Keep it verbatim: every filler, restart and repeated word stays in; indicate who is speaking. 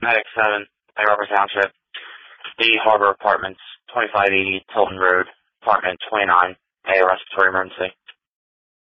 Speaker 1: Medic seven, Egg Harbor Township, D Harbor Apartments, twenty-five eighty Tilton Road, Apartment twenty-nine, a respiratory emergency.